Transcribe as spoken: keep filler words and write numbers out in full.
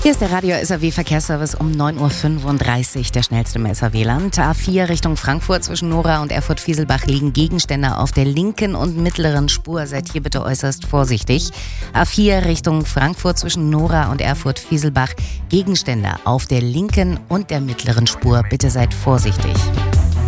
Hier ist der Radio S R W Verkehrsservice um neun Uhr fünfunddreißig, der schnellste im S R W-Land. A vier Richtung Frankfurt zwischen Nora und Erfurt-Fieselbach liegen Gegenstände auf der linken und mittleren Spur. Seid hier bitte äußerst vorsichtig. A vier Richtung Frankfurt zwischen Nora und Erfurt-Fieselbach Gegenstände auf der linken und der mittleren Spur. Bitte seid vorsichtig.